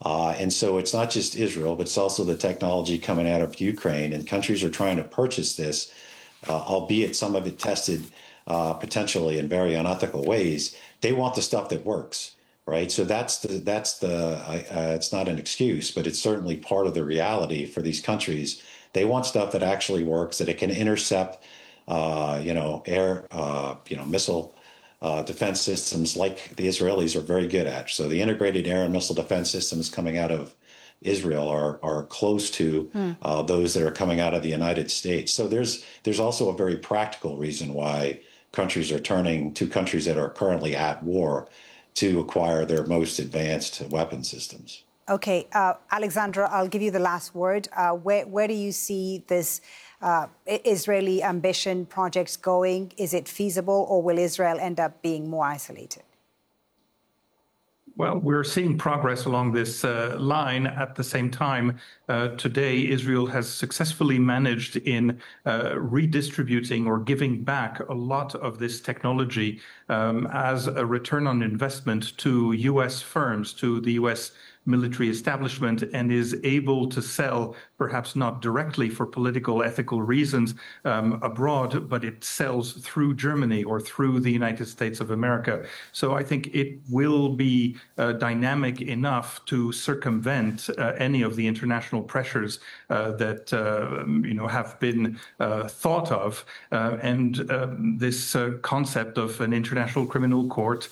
And so it's not just Israel, but it's also the technology coming out of Ukraine. And countries are trying to purchase this, albeit some of it tested potentially in very unethical ways. They want the stuff that works, right? So it's not an excuse, but it's certainly part of the reality for these countries. They want stuff that actually works, that it can intercept, air, missile defense systems like the Israelis are very good at. So the integrated air and missile defense systems coming out of Israel are close to those that are coming out of the United States. So there's also a very practical reason why countries are turning to countries that are currently at war to acquire their most advanced weapon systems. Okay, Alexandra, I'll give you the last word. Where do you see this Israeli ambition projects going? Is it feasible, or will Israel end up being more isolated? Well, we're seeing progress along this line. At the same time, today, Israel has successfully managed in redistributing or giving back a lot of this technology as a return on investment to U.S. firms, to the U.S. military establishment, and is able to sell, perhaps not directly for political, ethical reasons abroad, but it sells through Germany or through the United States of America. So I think it will be dynamic enough to circumvent any of the international pressures that have been thought of, and this concept of an international criminal court,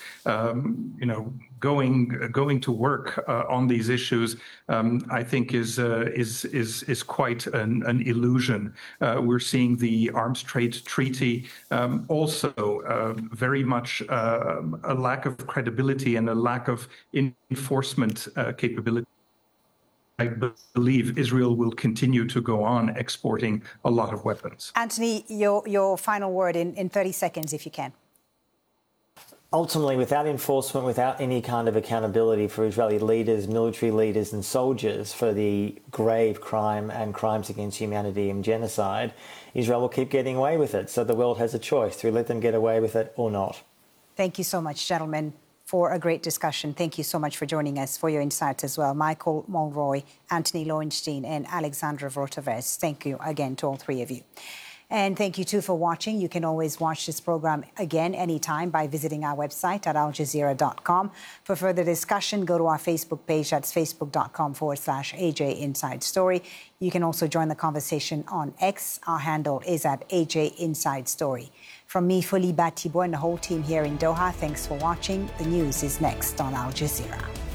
going to work on these issues, I think is quite an illusion. We're seeing the Arms Trade Treaty also very much a lack of credibility and a lack of enforcement capability. I believe Israel will continue to go on exporting a lot of weapons. Anthony, your final word in 30 seconds, if you can. Ultimately, without enforcement, without any kind of accountability for Israeli leaders, military leaders and soldiers for the grave crime and crimes against humanity and genocide, Israel will keep getting away with it. So the world has a choice. Do we let them get away with it or not? Thank you so much, gentlemen, for a great discussion. Thank you so much for joining us, for your insights as well. Michael Mulroy, Anthony Lowenstein and Alexandra Vorotovez. Thank you again to all three of you. And thank you, too, for watching. You can always watch this program again anytime by visiting our website at aljazeera.com. For further discussion, go to our Facebook page. That's facebook.com/AJ Inside Story. You can also join the conversation on X. Our handle is at AJ Inside Story. From me, Fuli Batibo, and the whole team here in Doha, thanks for watching. The news is next on Al Jazeera.